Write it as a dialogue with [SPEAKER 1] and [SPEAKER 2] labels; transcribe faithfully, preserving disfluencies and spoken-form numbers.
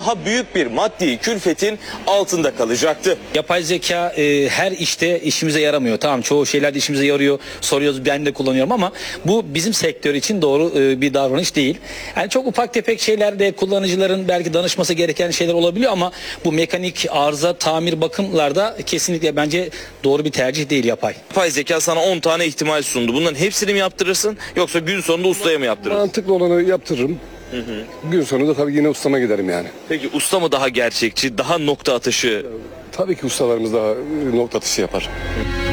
[SPEAKER 1] daha büyük bir maddi külfetin altında kalacaktı.
[SPEAKER 2] Yapay zeka e, her işte işimize yaramıyor. Tamam, çoğu şeylerde işimize yarıyor. Soruyoruz, ben de kullanıyorum ama bu bizim sektör için doğru e, bir davranış değil. Yani çok ufak tefek şeylerde kullanıcıların belki danışması gereken şeyler olabiliyor ama bu mekanik arıza, tamir, bakımlarda kesinlikle bence doğru bir tercih değil yapay.
[SPEAKER 1] Yapay zeka sana on tane ihtimal sundu. Bunların hepsini mi yaptırırsın yoksa gün sonunda ustaya mı yaptırırsın?
[SPEAKER 3] Mantıklı olanı yaptırırım. Hı hı. Gün sonunda tabii yine ustama giderim yani.
[SPEAKER 1] Peki usta mı daha gerçekçi, daha nokta atışı?
[SPEAKER 3] Tabii ki ustalarımız daha nokta atışı yapar.